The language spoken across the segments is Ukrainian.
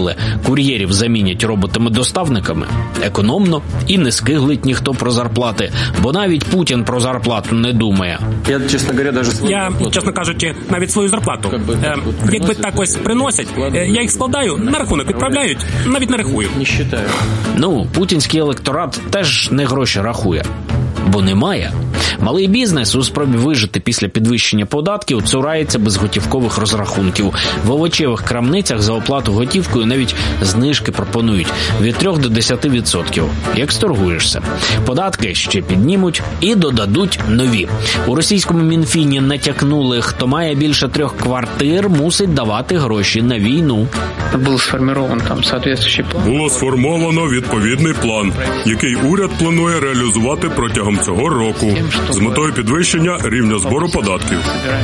заявили, кур'єрів замінять роботами-доставниками, економно і не скиглить ніхто про зарплати, бо навіть Путін про зарплату не думає. Я, чесно кажучи, навіть свою зарплату. Якби так ось приносять, я їх складаю, на рахунок відправляють, навіть не рахую. Ну, путінський електорат теж не гроші рахує, бо немає. Малий бізнес у спробі вижити після підвищення податків цурається безготівкових розрахунків. В овочевих крамницях за оплату готівкою навіть знижки пропонують від 3 до 10%. Як сторгуєшся? Податки ще піднімуть і додадуть нові. У російському Мінфіні натякнули, хто має більше 3 квартир, мусить давати гроші на війну. Було сформовано відповідний план, який уряд планує реалізувати протягом цього року з метою підвищення рівня збору податків.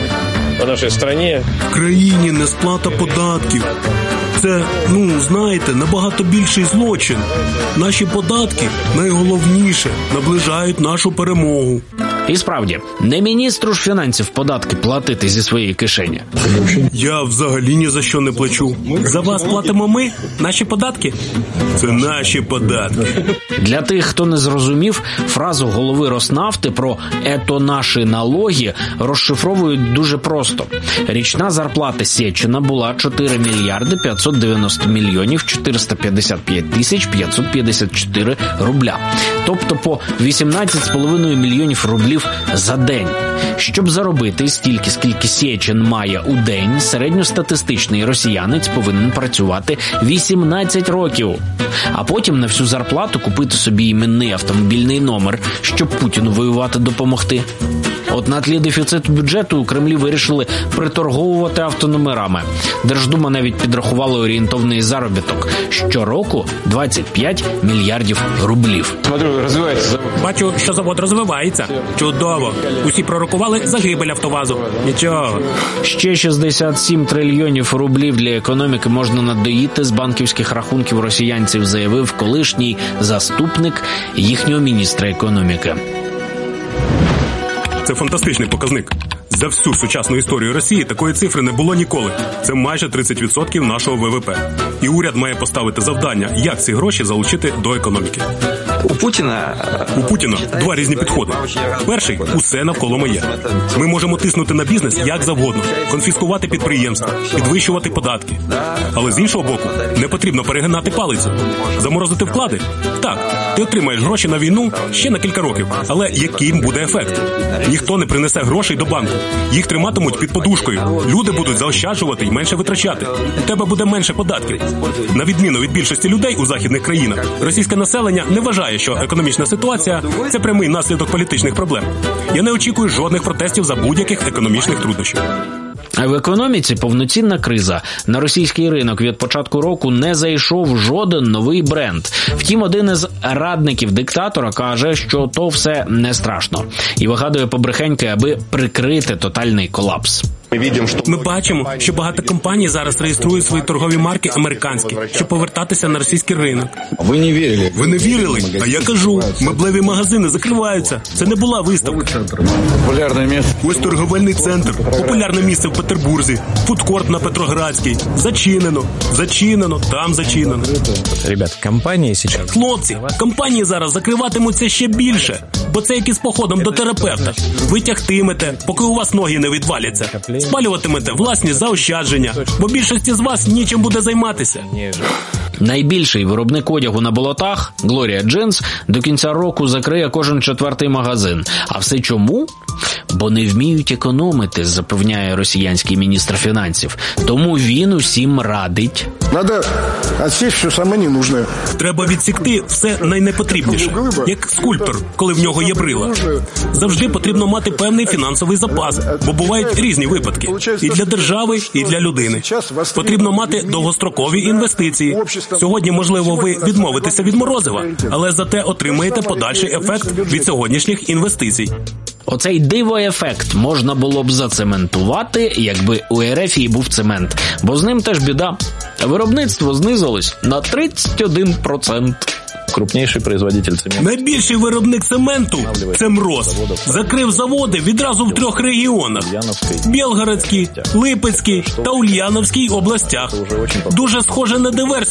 В країні несплата податків. Це, знаєте, набагато більший злочин. Наші податки, найголовніше, наближають нашу перемогу. І справді, не міністру ж фінансів податки платити зі своєї кишені. Я взагалі ні за що не плачу. За вас платимо ми, наші податки? Це наші податки. Для тих, хто не зрозумів, фразу голови Роснафти про «ето наші налоги» розшифровують дуже просто. Річна зарплата Сєчина була 4 мільярди 590 мільйонів 455 тисяч 554 рубля. Тобто по 18,5 мільйонів рублів за день. Щоб заробити стільки, скільки Сєчин має у день, середньостатистичний росіянець повинен працювати 18 років. А потім на всю зарплату купити собі іменний автомобільний номер, щоб Путіну воювати допомогти. От на тлі дефіциту бюджету у Кремлі вирішили приторговувати автономерами. Держдума навіть підрахувала орієнтовний заробіток. Щороку 25 мільярдів рублів. Бачу, що завод розвивається. Чудово. Усі пророкували загибель Автовазу. Нічого. Ще 67 трильйонів рублів для економіки можна надоїти з банківських рахунків росіянців, заявив колишній заступник їхнього міністра економіки. Це фантастичний показник. За всю сучасну історію Росії такої цифри не було ніколи. Це майже 30% нашого ВВП. І уряд має поставити завдання, як ці гроші залучити до економіки. У Путіна 2 різні підходи. Перший – усе навколо моє. Ми можемо тиснути на бізнес як завгодно, конфіскувати підприємства, підвищувати податки. Але з іншого боку, не потрібно перегинати палицю. Заморозити вклади? Так, ти отримаєш гроші на війну ще на кілька років. Але яким буде ефект? Ніхто не принесе грошей до банку. Їх триматимуть під подушкою. Люди будуть заощаджувати і менше витрачати. У тебе буде менше податків. На відміну від більшості людей у західних країнах, російське населення не вважає, що економічна ситуація – це прямий наслідок політичних проблем. Я не очікую жодних протестів за будь-яких економічних труднощів. А в економіці повноцінна криза. На російський ринок від початку року не зайшов жоден новий бренд. Втім, один із радників диктатора каже, що то все не страшно. І вигадує побрехеньки, аби прикрити тотальний колапс. Ми бачимо, що багато компаній зараз реєструють свої торгові марки американські, щоб повертатися на російський ринок. Ви не вірили? А я кажу, меблеві магазини закриваються. Це не була виставка. Ось торговельний центр, популярне місце в Петербурзі, фудкорт на Петроградській. Зачинено, там зачинено. Хлопці, компанії зараз закриватимуться ще більше, бо це як із походом до терапевта. Ви тягтимете, поки у вас ноги не відваляться. Спалюватимете власні заощадження, бо більшості з вас нічим буде займатися. Найбільший виробник одягу на болотах, Gloria Jeans, до кінця року закриє кожен 4-й магазин. А все чому? Бо не вміють економити, запевняє росіянський міністр фінансів. Тому він усім радить. Треба відсікти все найнепотрібніше. Як скульптор, коли в нього є брила. Завжди потрібно мати певний фінансовий запас, бо бувають різні випадки. І для держави, і для людини. Потрібно мати довгострокові інвестиції. Сьогодні, можливо, ви відмовитеся від морозива, але зате отримаєте подальший ефект від сьогоднішніх інвестицій. Оцей диво-ефект можна було б зацементувати, якби у РФ був цемент. Бо з ним теж біда. Виробництво знизилось на 31%. Крупнейший производитель цемента. Найбільший виробник цементу – це МРОЗ. Закрив заводи відразу в 3 регіонах – Білгородській, Липецькій та Ульяновській областях. Дуже схоже на диверсію.